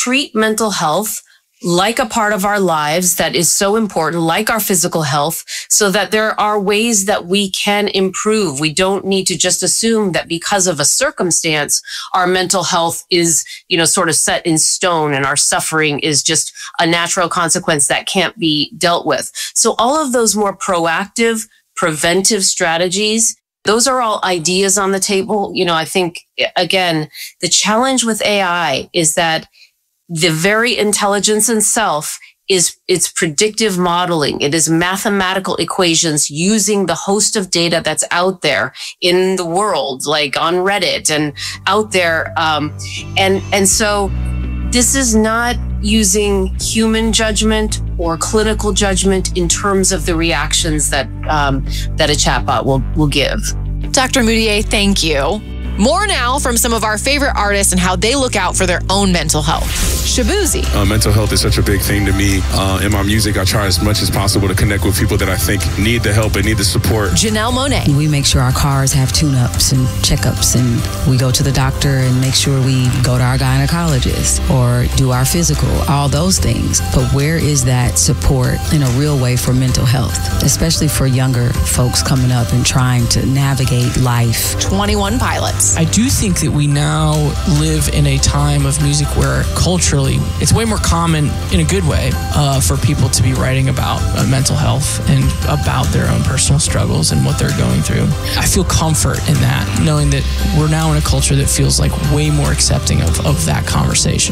treat mental health like a part of our lives that is so important, like our physical health, so that there are ways that we can improve. We don't need to just assume that because of a circumstance, our mental health is, sort of set in stone and our suffering is just a natural consequence that can't be dealt with. So all of those more proactive, preventive strategies, those are all ideas on the table. I think, again, the challenge with AI is that the very intelligence in self it's predictive modeling. It is mathematical equations using the host of data that's out there in the world, like on Reddit and out there. And so this is not using human judgment or clinical judgment in terms of the reactions that a chatbot will give. Dr. Moutier, thank you. More now from some of our favorite artists and how they look out for their own mental health. Shaboozey. Mental health is such a big thing to me. In my music, I try as much as possible to connect with people that I think need the help and need the support. Janelle Monáe. We make sure our cars have tune-ups and checkups, and we go to the doctor and make sure we go to our gynecologist or do our physical, all those things. But where is that support in a real way for mental health, especially for younger folks coming up and trying to navigate life? 21 Pilots. I do think that we now live in a time of music where culturally it's way more common in a good way for people to be writing about mental health and about their own personal struggles and what they're going through. I feel comfort in that, knowing that we're now in a culture that feels like way more accepting of that conversation.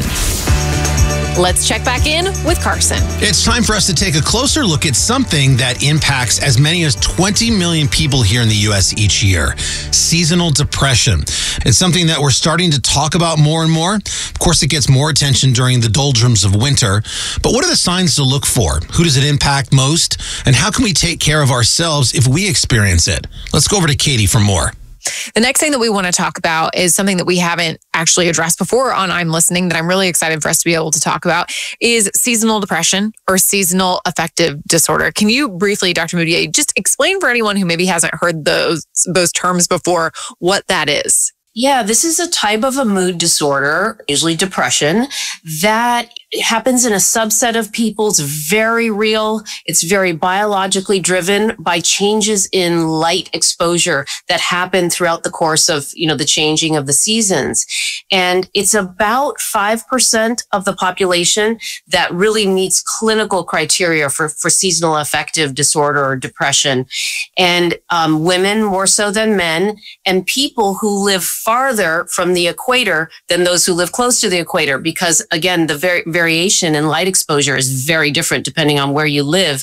Let's check back in with Carson. It's time for us to take a closer look at something that impacts as many as 20 million people here in the U.S. each year. Seasonal depression. It's something that we're starting to talk about more and more. Of course, it gets more attention during the doldrums of winter. But what are the signs to look for? Who does it impact most? And how can we take care of ourselves if we experience it? Let's go over to Katie for more. The next thing that we want to talk about is something that we haven't actually addressed before on I'm Listening that I'm really excited for us to be able to talk about is seasonal depression or seasonal affective disorder. Can you briefly, Dr. Moutier, just explain for anyone who maybe hasn't heard those terms before what that is? Yeah, this is a type of a mood disorder, usually depression, that happens in a subset of people. It's very real. It's very biologically driven by changes in light exposure that happen throughout the course of, the changing of the seasons. And it's about 5% of the population that really meets clinical criteria for seasonal affective disorder or depression. And women more so than men, and people who live farther from the equator than those who live close to the equator, because again, the variation in light exposure is very different depending on where you live,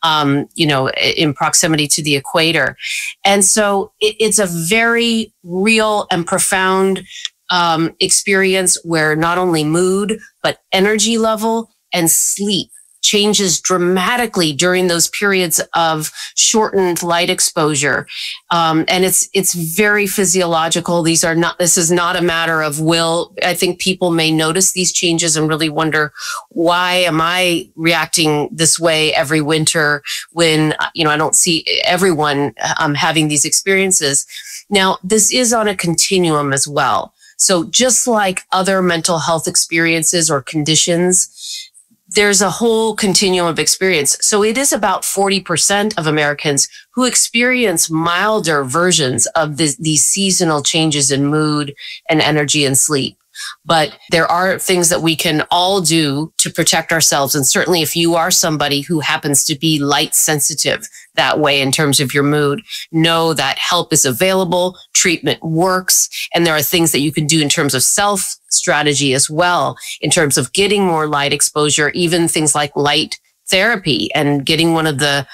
in proximity to the equator. And so it's a very real and profound experience where not only mood, but energy level and sleep changes dramatically during those periods of shortened light exposure. And it's very physiological. This is not a matter of will. I think people may notice these changes and really wonder, why am I reacting this way every winter when, I don't see everyone having these experiences. Now, this is on a continuum as well. So just like other mental health experiences or conditions, there's a whole continuum of experience. So it is about 40% of Americans who experience milder versions of these seasonal changes in mood and energy and sleep. But there are things that we can all do to protect ourselves. And certainly if you are somebody who happens to be light sensitive that way in terms of your mood, know that help is available, treatment works, and there are things that you can do in terms of self strategy as well, in terms of getting more light exposure, even things like therapy and getting one of the,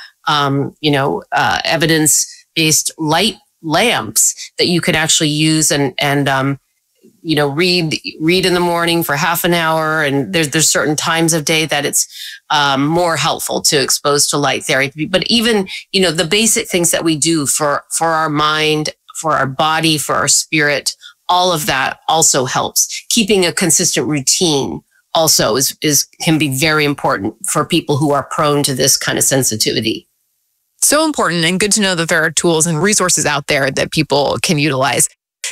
evidence-based light lamps that you can actually use and read in the morning for half an hour. And there's certain times of day that it's more helpful to expose to light therapy. But even, the basic things that we do for our mind, for our body, for our spirit, all of that also helps. Keeping a consistent routine also can be very important for people who are prone to this kind of sensitivity. So important and good to know that there are tools and resources out there that people can utilize.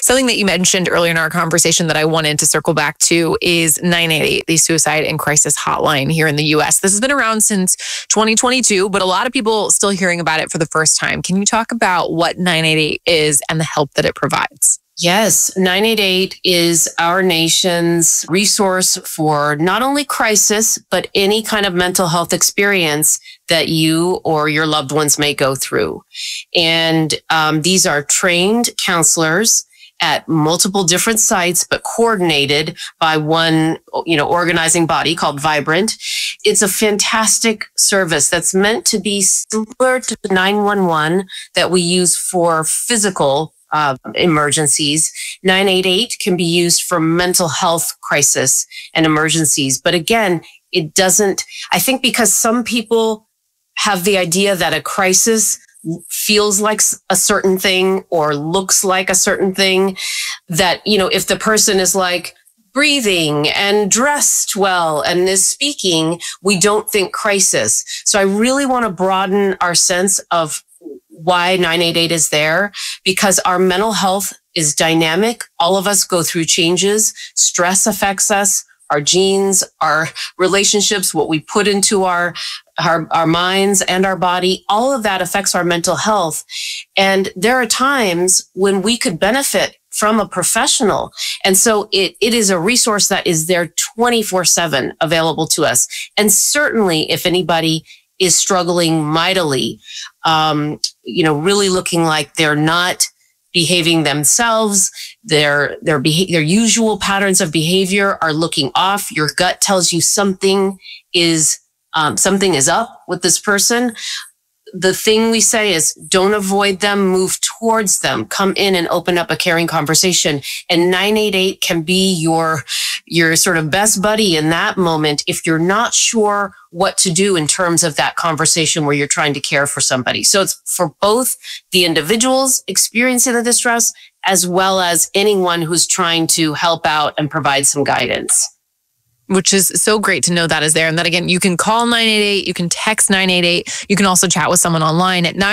Something that you mentioned earlier in our conversation that I wanted to circle back to is 988, the suicide and crisis hotline here in the U.S. This has been around since 2022, but a lot of people still hearing about it for the first time. Can you talk about what 988 is and the help that it provides? Yes, 988 is our nation's resource for not only crisis, but any kind of mental health experience that you or your loved ones may go through. And these are trained counselors at multiple different sites, but coordinated by one, organizing body called Vibrant. It's a fantastic service that's meant to be similar to 911 that we use for physical emergencies. 988 can be used for mental health crisis and emergencies. But again, it doesn't, I think because some people have the idea that a crisis feels like a certain thing or looks like a certain thing, that, if the person is like breathing and dressed well and is speaking, we don't think crisis. So I really want to broaden our sense of why 988 is there, because our mental health is dynamic. All of us go through changes. Stress affects us, our genes, our relationships, what we put into our minds and our body. All of that affects our mental health. And there are times when we could benefit from a professional. And so it is a resource that is there 24/7 available to us. And certainly if anybody is struggling mightily, really looking like they're not behaving themselves, their usual patterns of behavior are looking off. Your gut tells you something is up with this person. The thing we say is don't avoid them, move towards them, come in and open up a caring conversation. And 988 can be your sort of best buddy in that moment if you're not sure what to do in terms of that conversation where you're trying to care for somebody. So it's for both the individuals experiencing the distress as well as anyone who's trying to help out and provide some guidance. Which is so great to know that is there. And that, again, you can call 988, you can text 988, you can also chat with someone online at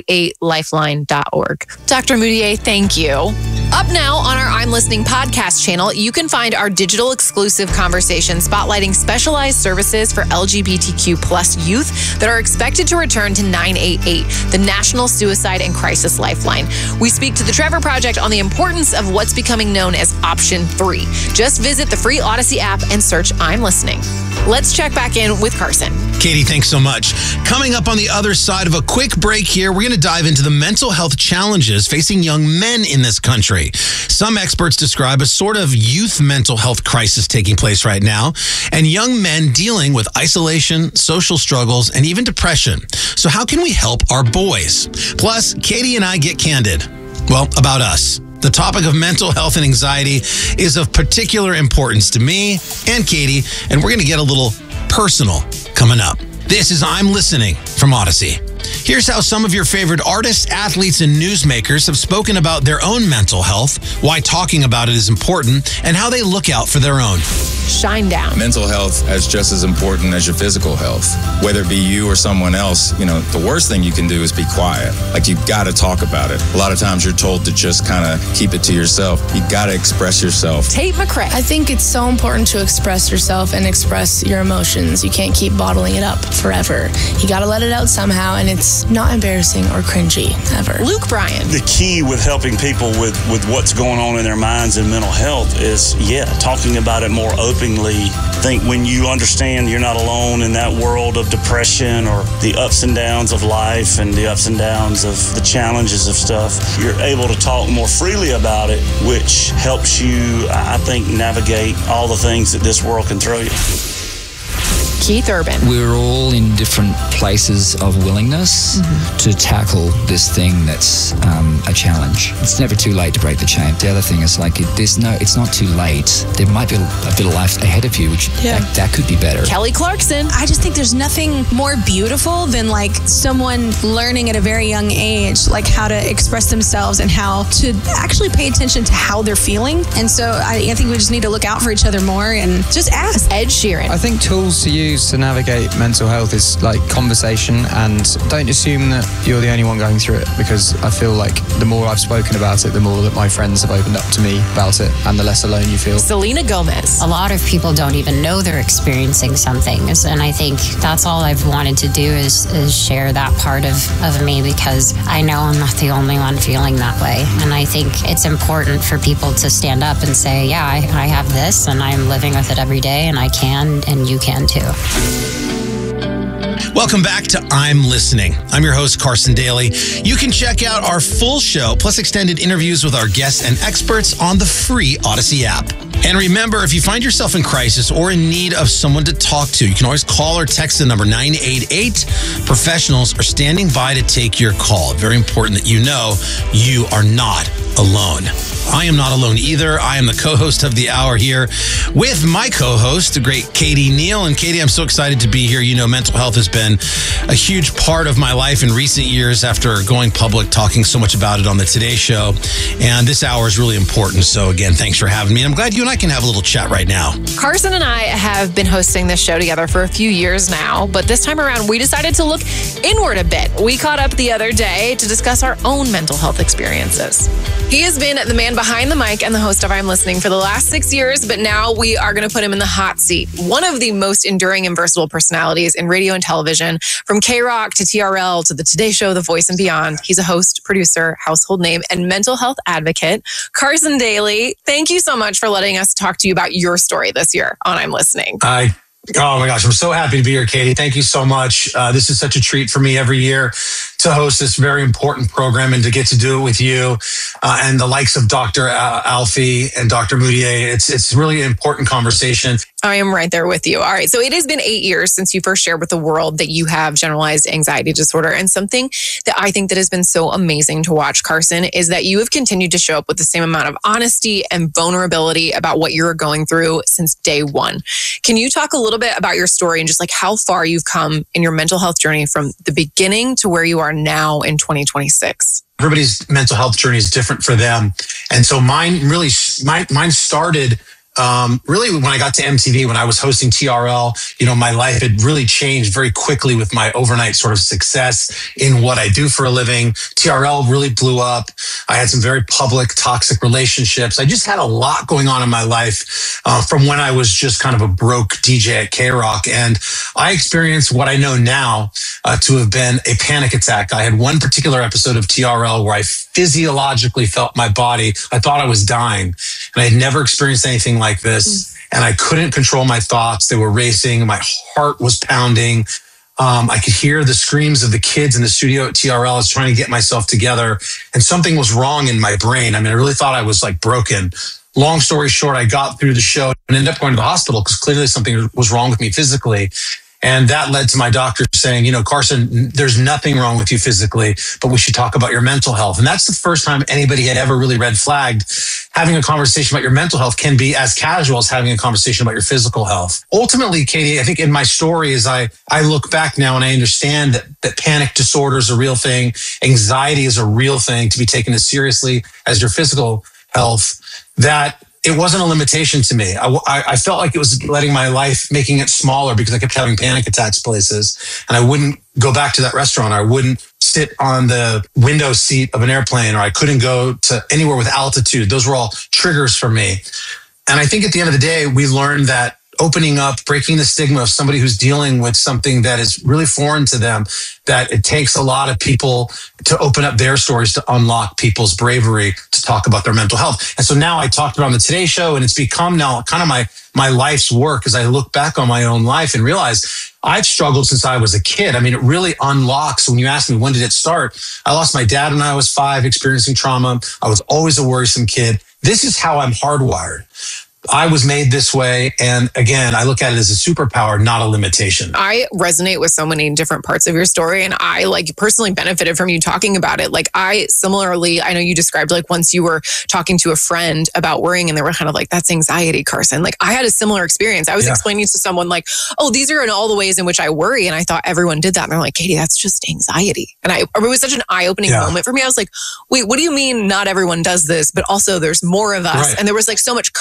988lifeline.org. Dr. Moutier, thank you. Up now on our I'm Listening podcast channel, you can find our digital exclusive conversation spotlighting specialized services for LGBTQ plus youth that are expected to return to 988, the National Suicide and Crisis Lifeline. We speak to the Trevor Project on the importance of what's becoming known as Option 3. Just visit the free Odyssey app and search I'm Listening. Let's check back in with Carson. Katie, thanks so much. Coming up on the other side of a quick break here, we're going to dive into the mental health challenges facing young men in this country. Some experts describe a sort of youth mental health crisis taking place right now, and young men dealing with isolation, social struggles, and even depression. So how can we help our boys? Plus, Katie and I get candid. Well, about us. The topic of mental health and anxiety is of particular importance to me and Katie, and we're going to get a little personal coming up. This is I'm Listening from Odyssey. Here's how some of your favorite artists, athletes, and newsmakers have spoken about their own mental health, why talking about it is important, and how they look out for their own. Shine down. Mental health is just as important as your physical health. Whether it be you or someone else, the worst thing you can do is be quiet. Like, you've got to talk about it. A lot of times you're told to just kind of keep it to yourself. You got to express yourself. Tate McRae. I think it's so important to express yourself and express your emotions. You can't keep bottling it up forever. You got to let it out somehow, and it's not embarrassing or cringy ever. Luke Bryan. The key with helping people with what's going on in their minds and mental health is, talking about it more openly. I think when you understand you're not alone in that world of depression or the ups and downs of life and the ups and downs of the challenges of stuff, you're able to talk more freely about it, which helps you, I think, navigate all the things that this world can throw you. Keith Urban. We're all in different places of willingness to tackle this thing that's a challenge. It's never too late to break the chain. The other thing is, it's not too late. There might be a bit of life ahead of you, which that could be better. Kelly Clarkson. I just think there's nothing more beautiful than someone learning at a very young age, how to express themselves and how to actually pay attention to how they're feeling. And so I think we just need to look out for each other more and just ask. Ed Sheeran. I think tools to use use to navigate mental health is like conversation, and don't assume that you're the only one going through it, because I feel like the more I've spoken about it, the more that my friends have opened up to me about it, and the less alone you feel. Selena Gomez. A lot of people don't even know they're experiencing something, and I think that's all I've wanted to do is share that part of me, because I know I'm not the only one feeling that way. And I think it's important for people to stand up and say, yeah, I have this and I'm living with it every day, and I can, and you can too. Welcome back to I'm Listening. I'm your host, Carson Daly. You can check out our full show, plus extended interviews with our guests and experts on the free Odyssey app. And remember, if you find yourself in crisis or in need of someone to talk to, you can always call or text the number 988. Professionals are standing by to take your call. Very important that you know you are not alone. I am not alone either. I am the co-host of the hour here with my co-host, the great Katie Neal. And Katie, I'm so excited to be here. You know, mental health has been a huge part of my life in recent years after going public, talking so much about it on the Today Show. And this hour is really important. So again, thanks for having me. And I'm glad you and I can have a little chat right now. Carson and I have been hosting this show together for a few years now, but this time around, we decided to look inward a bit. We caught up the other day to discuss our own mental health experiences. He has been the man behind the mic and the host of I'm Listening for the last 6 years, but now we are going to put him in the hot seat. One of the most enduring and versatile personalities in radio and television, from K-Rock to TRL to the Today Show, The Voice, and beyond. He's a host, producer, household name, and mental health advocate. Carson Daly, thank you so much for letting us talk to you about your story this year on I'm Listening. Oh my gosh, I'm so happy to be here, Katie. Thank you so much. This is such a treat for me every year to host this very important program and to get to do it with you and the likes of Dr. Alfie and Dr. Moutier. It's really an important conversation. I am right there with you. All right. So it has been 8 years since you first shared with the world that you have generalized anxiety disorder. And something that I think that has been so amazing to watch, Carson, is that you have continued to show up with the same amount of honesty and vulnerability about what you're going through since day one. Can you talk a little bit about your story and just like how far you've come in your mental health journey from the beginning to where you are now in 2026? Everybody's mental health journey is different for them. And so mine started really when I got to MTV, when I was hosting TRL. You know, my life had really changed very quickly with my overnight sort of success in what I do for a living. TRL really blew up. I had some very public toxic relationships. I just had a lot going on in my life from when I was just kind of a broke DJ at K-Rock. And I experienced what I know now to have been a panic attack. I had one particular episode of TRL where I physiologically felt my body. I thought I was dying, and I had never experienced anything like this. And I couldn't control my thoughts. They were racing. My heart was pounding. I could hear the screams of the kids in the studio at TRL. I was trying to get myself together, and something was wrong in my brain. I mean, I really thought I was like broken. Long story short, I got through the show and ended up going to the hospital because clearly something was wrong with me physically. And that led to my doctor saying, you know, Carson, there's nothing wrong with you physically, but we should talk about your mental health. And that's the first time anybody had ever really red flagged. Having a conversation about your mental health can be as casual as having a conversation about your physical health. Ultimately, Katie, I think in my story, as I look back now and I understand that panic disorder is a real thing, anxiety is a real thing to be taken as seriously as your physical health, that it wasn't a limitation to me. I felt like it was letting my life, making it smaller because I kept having panic attacks places, and I wouldn't go back to that restaurant. I wouldn't sit on the window seat of an airplane, or I couldn't go to anywhere with altitude. Those were all triggers for me. And I think at the end of the day, we learned that opening up, breaking the stigma of somebody who's dealing with something that is really foreign to them, that it takes a lot of people to open up their stories to unlock people's bravery to talk about their mental health. And so now I talked about it on the Today Show, and it's become now kind of my life's work as I look back on my own life and realize I've struggled since I was a kid. I mean, it really unlocks. When you ask me, when did it start? I lost my dad when I was 5, experiencing trauma. I was always a worrisome kid. This is how I'm hardwired. I was made this way. And again, I look at it as a superpower, not a limitation. I resonate with so many different parts of your story. And I personally benefited from you talking about it. I similarly, I know you described once you were talking to a friend about worrying and they were kind of like, that's anxiety, Carson. I had a similar experience. I was explaining to someone oh, these are in all the ways in which I worry. And I thought everyone did that. And they're like, Katie, that's just anxiety. And it was such an eye-opening moment for me. I was like, wait, what do you mean not everyone does this? But also there's more of us. Right. And there was so much comfort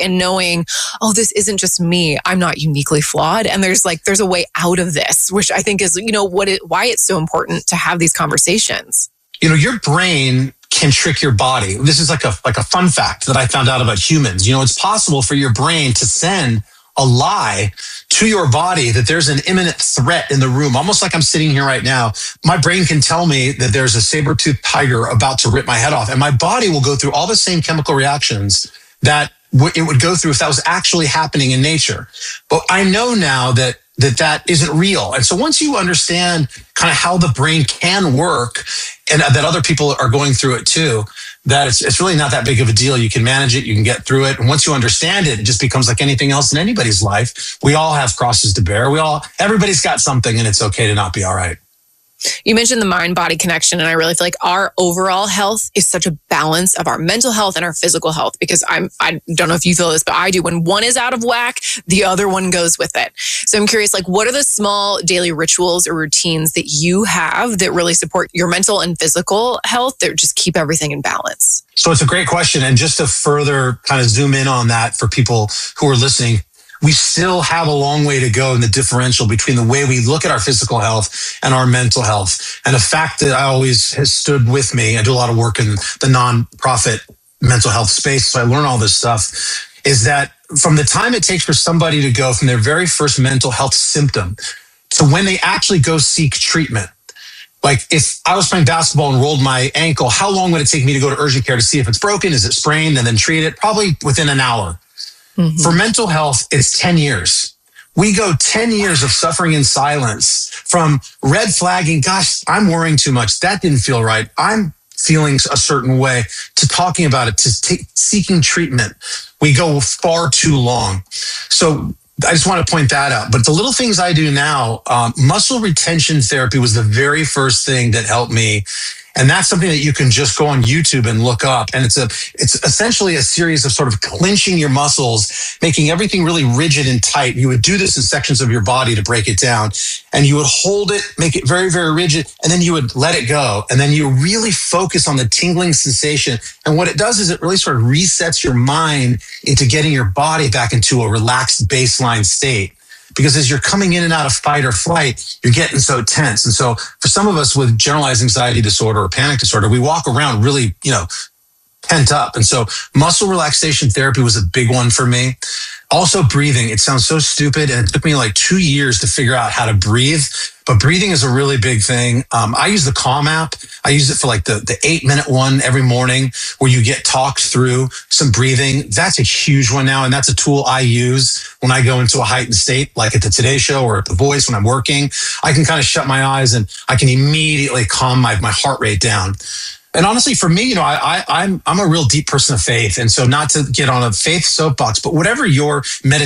and knowing, oh, this isn't just me. I'm not uniquely flawed. And there's a way out of this, which I think is, why it's so important to have these conversations. Your brain can trick your body. This is like a fun fact that I found out about humans. It's possible for your brain to send a lie to your body that there's an imminent threat in the room, almost like I'm sitting here right now. My brain can tell me that there's a saber-toothed tiger about to rip my head off, and my body will go through all the same chemical reactions that it would go through if that was actually happening in nature. But I know now that isn't real. And so once you understand kind of how the brain can work, and that other people are going through it too, that it's really not that big of a deal. You can manage it, you can get through it. And once you understand it, it just becomes like anything else in anybody's life. We all have crosses to bear. Everybody's got something, and it's okay to not be all right. You mentioned the mind-body connection, and I really feel like our overall health is such a balance of our mental health and our physical health, because I don't know if you feel this, but I do. When one is out of whack, the other one goes with it. So I'm curious, what are the small daily rituals or routines that you have that really support your mental and physical health that just keep everything in balance? So it's a great question. And just to further kind of zoom in on that for people who are listening, we still have a long way to go in the differential between the way we look at our physical health and our mental health. And a fact that I always has stood with me, I do a lot of work in the nonprofit mental health space, so I learn all this stuff, is that from the time it takes for somebody to go from their very first mental health symptom to when they actually go seek treatment. Like if I was playing basketball and rolled my ankle, how long would it take me to go to urgent care to see if it's broken? Is it sprained? And then treat it? Probably within an hour. Mm-hmm. For mental health, it's 10 years. We go 10 years of suffering in silence, from red flagging, gosh, I'm worrying too much. That didn't feel right. I'm feeling a certain way, to talking about it, to seeking treatment. We go far too long. So I just want to point that out. But the little things I do now, muscle retention therapy was the very first thing that helped me. And that's something that you can just go on YouTube and look up. And it's essentially a series of sort of clenching your muscles, making everything really rigid and tight. You would do this in sections of your body to break it down. And you would hold it, make it very, very rigid, and then you would let it go. And then you really focus on the tingling sensation. And what it does is it really sort of resets your mind into getting your body back into a relaxed baseline state. Because as you're coming in and out of fight or flight, you're getting so tense. And so for some of us with generalized anxiety disorder or panic disorder, we walk around really, pent up. And so muscle relaxation therapy was a big one for me. Also breathing. It sounds so stupid, and it took me like 2 years to figure out how to breathe. But breathing is a really big thing. I use the Calm app. I use it for like the 8-minute one every morning, where you get talked through some breathing. That's a huge one now. And that's a tool I use when I go into a heightened state, like at the Today Show or at The Voice when I'm working. I can kind of shut my eyes and I can immediately calm my heart rate down. And honestly, for me, I'm a real deep person of faith. And so not to get on a faith soapbox, but whatever your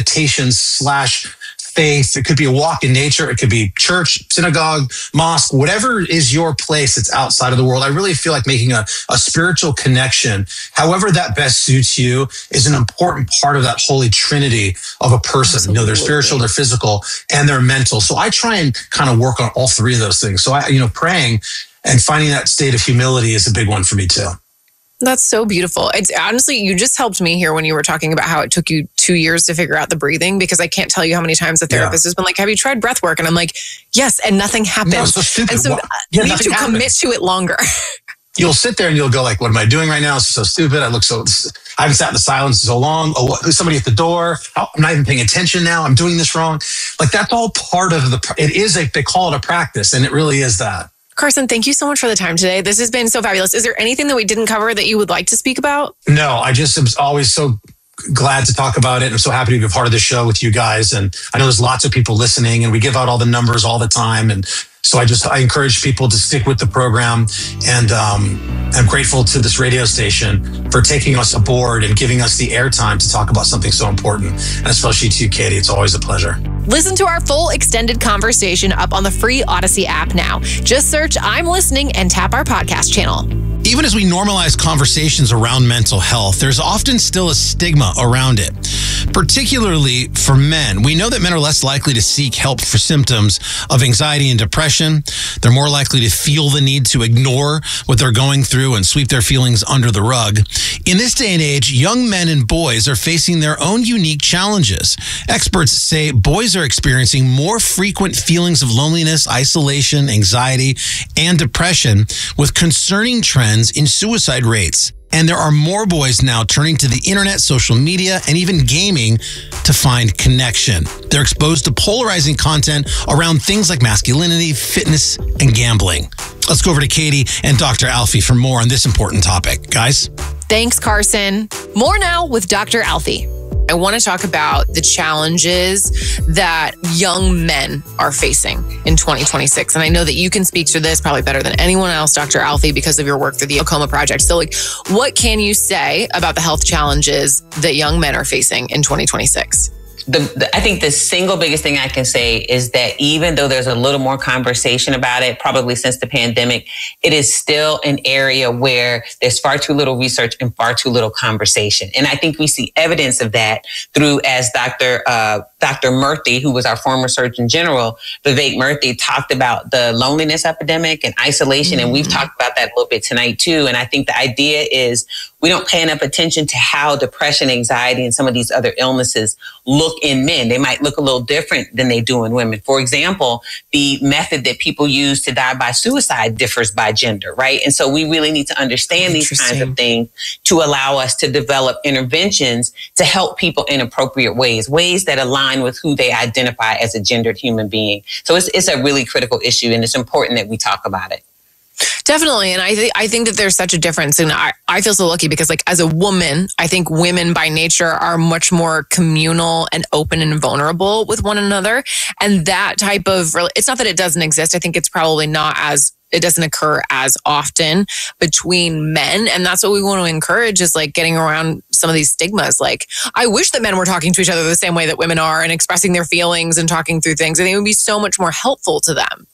meditation/faith, it could be a walk in nature, it could be church, synagogue, mosque, whatever is your place that's outside of the world. I really feel like making a spiritual connection, however that best suits you, is an important part of that holy trinity of a person. Absolutely. They're spiritual, they're physical, and they're mental. So I try and kind of work on all three of those things. So praying and finding that state of humility is a big one for me too. That's so beautiful. It's honestly, you just helped me here when you were talking about how it took you 2 years to figure out the breathing, because I can't tell you how many times the therapist has been like, have you tried breath work? And I'm like, yes, and nothing happened. No, so stupid. And so we have to commit to it longer. You'll sit there and you'll go like, what am I doing right now? It's so stupid. I haven't sat in the silence so long. Oh, there's somebody at the door. Oh, I'm not even paying attention now. I'm doing this wrong. Like that's all part of they call it a practice, and it really is that. Carson, thank you so much for the time today. This has been so fabulous. Is there anything that we didn't cover that you would like to speak about? No, I just am always so glad to talk about it. I'm so happy to be a part of the show with you guys. And I know there's lots of people listening, and we give out all the numbers all the time. And so I encourage people to stick with the program. And I'm grateful to this radio station for taking us aboard and giving us the airtime to talk about something so important. And especially to you, Katie, it's always a pleasure. Listen to our full extended conversation up on the free Odyssey app now. Just search I'm Listening and tap our podcast channel. Even as we normalize conversations around mental health, there's often still a stigma around it. particularly for men. We know that men are less likely to seek help for symptoms of anxiety and depression. They're more likely to feel the need to ignore what they're going through and sweep their feelings under the rug. In this day and age, young men and boys are facing their own unique challenges. Experts say boys are experiencing more frequent feelings of loneliness, isolation, anxiety, and depression, with concerning trends in suicide rates. And there are more boys now turning to the internet, social media, and even gaming to find connection. They're exposed to polarizing content around things like masculinity, fitness, and gambling. Let's go over to Katie and Dr. Alfie for more on this important topic. Guys? Thanks, Carson. More now with Dr. Alfie. I want to talk about the challenges that young men are facing in 2026. And I know that you can speak to this probably better than anyone else, Dr. Alfie, because of your work through the Okoma Project. So, what can you say about the health challenges that young men are facing in 2026? I think the single biggest thing I can say is that even though there's a little more conversation about it, probably since the pandemic, it is still an area where there's far too little research and far too little conversation. And I think we see evidence of that through, as Dr. Murthy, who was our former Surgeon General, Vivek Murthy, talked about the loneliness epidemic and isolation. And we've talked about that a little bit tonight too. And I think the idea is we don't pay enough attention to how depression, anxiety, and some of these other illnesses look in men. They might look a little different than they do in women. For example, the method that people use to die by suicide differs by gender, right? And so we really need to understand these kinds of things to allow us to develop interventions to help people in appropriate ways that align with who they identify as a gendered human being. So it's a really critical issue, and it's important that we talk about it. Definitely. And I think that there's such a difference. And I feel so lucky because, as a woman, I think women by nature are much more communal and open and vulnerable with one another. And that type of, it's not that it doesn't exist. I think it's probably it doesn't occur as often between men. And that's what we want to encourage, is getting around some of these stigmas. I wish that men were talking to each other the same way that women are and expressing their feelings and talking through things. I think it would be so much more helpful to them.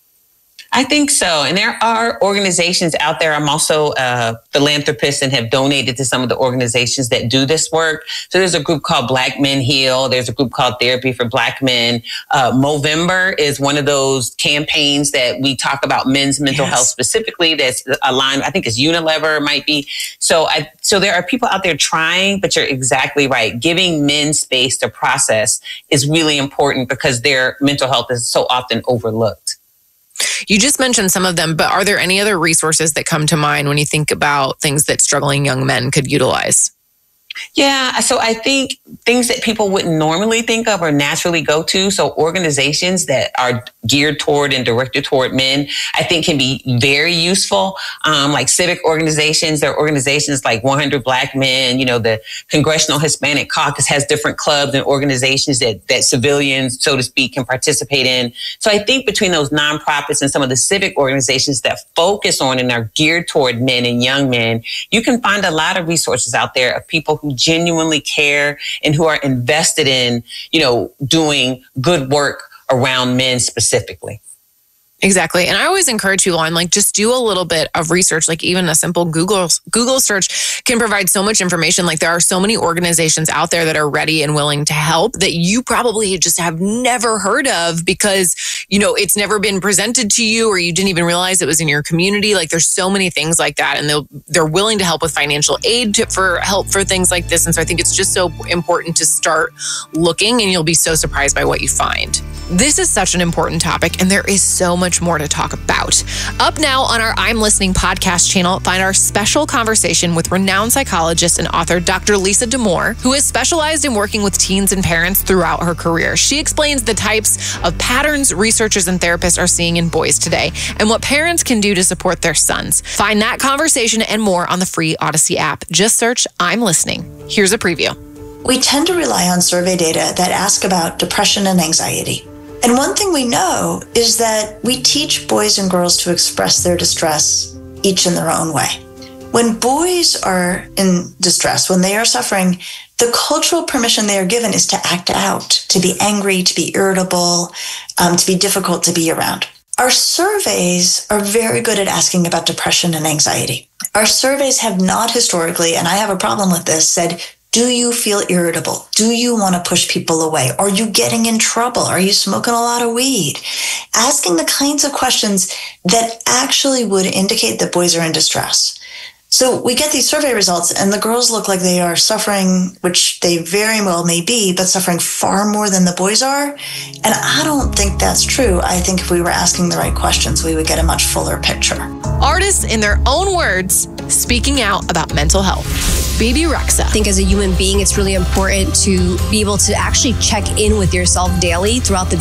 I think so. And there are organizations out there. I'm also a philanthropist and have donated to some of the organizations that do this work. So there's a group called Black Men Heal. There's a group called Therapy for Black Men. Movember is one of those campaigns that we talk about men's mental health specifically. That's aligned, I think it's Unilever might be. So there are people out there trying, but you're exactly right. Giving men space to process is really important because their mental health is so often overlooked. You just mentioned some of them, but are there any other resources that come to mind when you think about things that struggling young men could utilize? Yeah, so I think things that people wouldn't normally think of or naturally go to. So organizations that are geared toward and directed toward men, I think can be very useful. Like civic organizations, there are organizations like 100 Black Men, the Congressional Hispanic Caucus has different clubs and organizations that civilians, so to speak, can participate in. So I think between those nonprofits and some of the civic organizations that focus on and are geared toward men and young men, you can find a lot of resources out there of people who genuinely care and who are invested in, doing good work around men specifically. Exactly. And I always encourage people, I'm just do a little bit of research. Even a simple Google search can provide so much information. There are so many organizations out there that are ready and willing to help that you probably just have never heard of because, it's never been presented to you or you didn't even realize it was in your community. There's so many things like that. And they're willing to help with financial aid for help for things like this. And so I think it's just so important to start looking, and you'll be so surprised by what you find. This is such an important topic, and there is so much more to talk about. Up now on our I'm Listening podcast channel, find our special conversation with renowned psychologist and author Dr. Lisa Damour, who has specialized in working with teens and parents throughout her career. She explains the types of patterns researchers and therapists are seeing in boys today and what parents can do to support their sons. Find that conversation and more on the free Odyssey app. Just search I'm Listening. Here's a preview. We tend to rely on survey data that ask about depression and anxiety. And one thing we know is that we teach boys and girls to express their distress, each in their own way. When boys are in distress, when they are suffering, the cultural permission they are given is to act out, to be angry, to be irritable, to be difficult to be around. Our surveys are very good at asking about depression and anxiety. Our surveys have not historically, and I have a problem with this, said Do you feel irritable? Do you want to push people away? Are you getting in trouble? Are you smoking a lot of weed? Asking the kinds of questions that actually would indicate that boys are in distress. So we get these survey results and the girls look like they are suffering, which they very well may be, but suffering far more than the boys are. And I don't think that's true. I think if we were asking the right questions, we would get a much fuller picture. Artists, in their own words, speaking out about mental health. Bebe Rexha. I think as a human being, it's really important to be able to actually check in with yourself daily throughout the